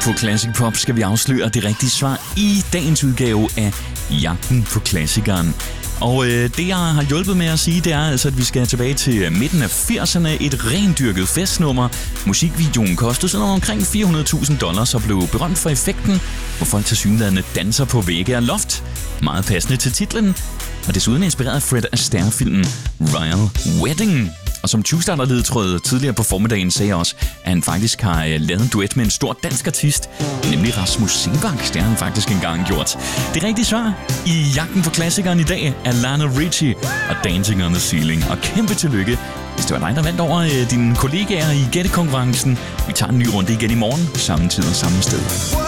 på Classic Pop skal vi afsløre det rigtige svar i dagens udgave af Jagten på Klassikeren. Og det, jeg har hjulpet med at sige, det er altså, at vi skal tilbage til midten af 80'erne. Et rendyrket festnummer. Musikvideoen kostede sådan omkring $400,000 og blev berømt for effekten, hvor folk tilsyneladende danser på vægge og loft. Meget passende til titlen. Og desuden inspireret af Fred Astaire-filmen Royal Wedding. Og som 20-starter-ledetråd tidligere på formiddagen sagde jeg også, at han faktisk har lavet en duet med en stor dansk artist, nemlig Rasmus Seebach. Det har han faktisk engang gjort. Det rigtige svar i Jagten på Klassikeren i dag er Lionel Richie og Dancing on the Ceiling. Og kæmpe tillykke, hvis det var dig, der vandt over dine kollegaer i gættekonkurrencen. Vi tager en ny runde igen i morgen, samme tid og samme sted.